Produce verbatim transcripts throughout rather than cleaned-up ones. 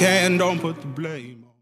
And don't put the blame on.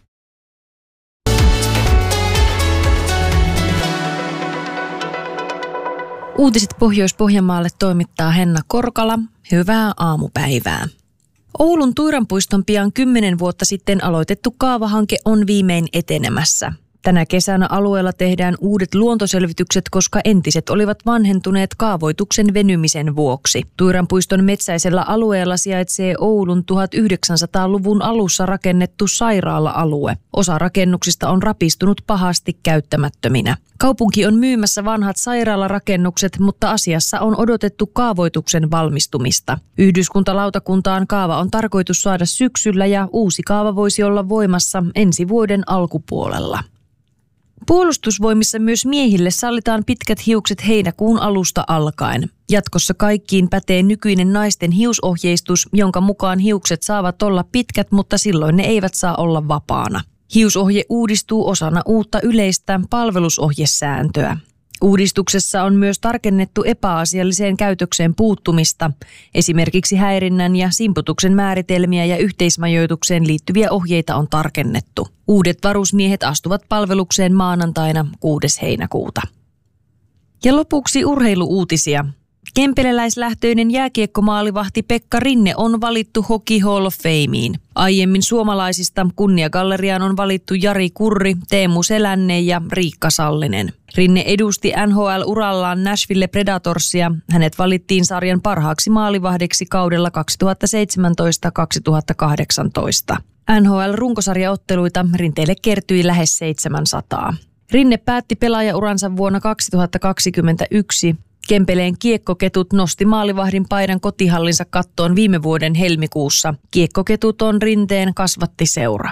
Uutiset Pohjois-Pohjanmaalle toimittaa Henna Korkala. Hyvää aamupäivää. Oulun Tuiranpuiston pian kymmenen vuotta sitten aloitettu kaavahanke on viimein etenemässä. Tänä kesänä alueella tehdään uudet luontoselvitykset, koska entiset olivat vanhentuneet kaavoituksen venymisen vuoksi. Tuiranpuiston metsäisellä alueella sijaitsee Oulun tuhatyhdeksänsataaluvun alussa rakennettu sairaala-alue. Osa rakennuksista on rapistunut pahasti käyttämättöminä. Kaupunki on myymässä vanhat sairaalarakennukset, mutta asiassa on odotettu kaavoituksen valmistumista. Yhdyskuntalautakuntaan kaava on tarkoitus saada syksyllä ja uusi kaava voisi olla voimassa ensi vuoden alkupuolella. Puolustusvoimissa myös miehille sallitaan pitkät hiukset heinäkuun alusta alkaen. Jatkossa kaikkiin pätee nykyinen naisten hiusohjeistus, jonka mukaan hiukset saavat olla pitkät, mutta silloin ne eivät saa olla vapaana. Hiusohje uudistuu osana uutta yleistä palvelusohjesääntöä. Uudistuksessa on myös tarkennettu epäasialliseen käytökseen puuttumista, esimerkiksi häirinnän ja simputuksen määritelmiä ja yhteismajoitukseen liittyviä ohjeita on tarkennettu. Uudet varusmiehet astuvat palvelukseen maanantaina kuudes heinäkuuta. Ja lopuksi urheiluuutisia. Kempeleläislähtöinen jääkiekkomaalivahti Pekka Rinne on valittu Hockey Hall of Fameen. Aiemmin suomalaisista kunniagalleriaan on valittu Jari Kurri, Teemu Selänne ja Riikka Sallinen. Rinne edusti N H L-urallaan Nashville Predatorsia. Hänet valittiin sarjan parhaaksi maalivahdeksi kaudella kaksituhattaseitsemäntoista kaksituhattakahdeksantoista. N H L-runkosarjaotteluita Rinteelle kertyi lähes seitsemänsataa. Rinne päätti pelaajauransa vuonna kaksituhattakaksikymmentäyksi. Kempeleen Kiekkoketut nosti maalivahdin paidan kotihallinsa kattoon viime vuoden helmikuussa. Kiekkoketut on Rinteen kasvattiseura.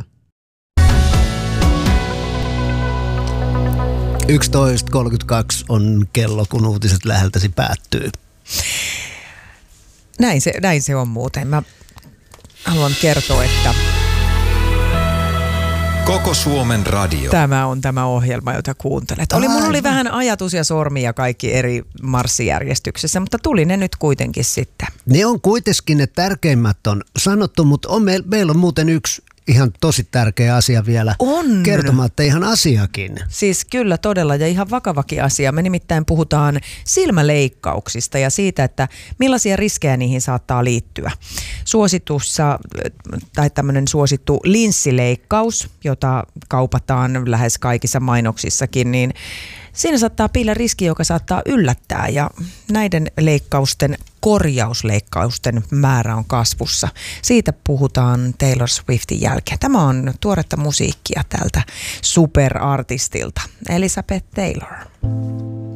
yksitoista kolmekymmentäkaksi on kello, kun uutiset läheltäsi päättyy. Näin se, näin se on muuten. Mä haluan kertoa, että Koko Suomen radio. Tämä on tämä ohjelma, jota kuuntelet. Oli, mulla oli vähän ajatus ja sormia kaikki eri marssijärjestyksessä, mutta tuli ne nyt kuitenkin sitten. Ne on kuitenkin ne tärkeimmät on sanottu, mutta on meil, meillä on muuten yksi ihan tosi tärkeä asia vielä on kertomatta ihan asiakin. Siis kyllä todella ja ihan vakavakin asia. Me nimittäin puhutaan silmäleikkauksista ja siitä, että millaisia riskejä niihin saattaa liittyä. Suositussa tai tämmöinen suosittu linssileikkaus, jota kaupataan lähes kaikissa mainoksissakin, niin siinä saattaa piillä riski, joka saattaa yllättää ja näiden leikkausten, korjausleikkausten määrä on kasvussa. Siitä puhutaan Taylor Swiftin jälkeen. Tämä on tuoretta musiikkia tältä superartistilta, Elizabeth Taylor.